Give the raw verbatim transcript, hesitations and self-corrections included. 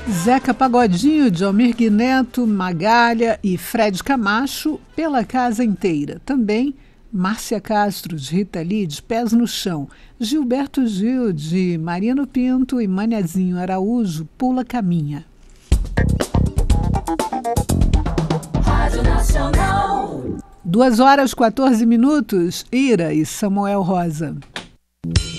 Zeca Pagodinho, de Almir Neto, Magalha e Fred Camacho, Pela Casa Inteira. Também Márcia Castro, de Rita Lee, de Pés no Chão. Gilberto Gil, de Marino Pinto e Manezinho Araújo, Pula Caminha. Rádio Nacional. Duas horas, quatorze minutos, Ira e Samuel Rosa.